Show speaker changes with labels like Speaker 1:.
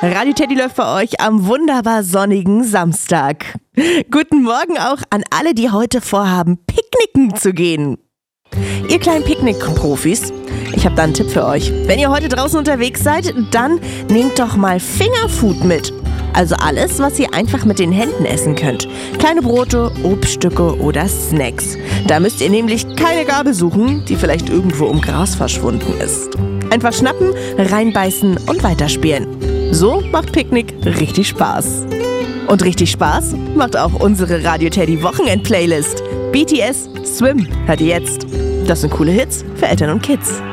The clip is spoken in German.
Speaker 1: Radio Teddy läuft für euch am wunderbar sonnigen Samstag. Guten Morgen auch an alle, die heute vorhaben, picknicken zu gehen. Ihr kleinen Picknick-Profis, ich habe da einen Tipp für euch. Wenn ihr heute draußen unterwegs seid, dann nehmt doch mal Fingerfood mit. Also alles, was ihr einfach mit den Händen essen könnt. Kleine Brote, Obststücke oder Snacks. Da müsst ihr nämlich keine Gabel suchen, die vielleicht irgendwo im Gras verschwunden ist. Einfach schnappen, reinbeißen und weiterspielen. So macht Picknick richtig Spaß. Und richtig Spaß macht auch unsere Radio Teddy Wochenend-Playlist. BTS Swim hört ihr jetzt. Das sind coole Hits für Eltern und Kids.